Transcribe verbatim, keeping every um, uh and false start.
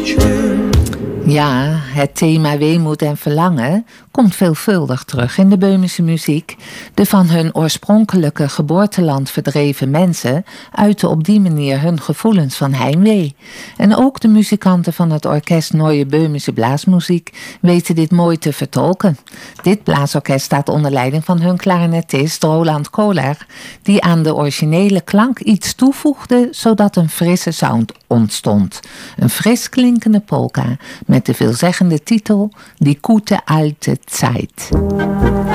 Ja, het thema weemoed en verlangen komt veelvuldig terug in de Böhmische muziek. De van hun oorspronkelijke geboorteland verdreven mensen uiten op die manier hun gevoelens van heimwee. En ook de muzikanten van het orkest Neue Böhmische Blaasmuziek weten dit mooi te vertolken. Dit blaasorkest staat onder leiding van hun klarinetist Roland Kohler, die aan de originele klank iets toevoegde, zodat een frisse sound ontstond. Een fris klinkende polka met de veelzeggende titel Die gute alte Zeit.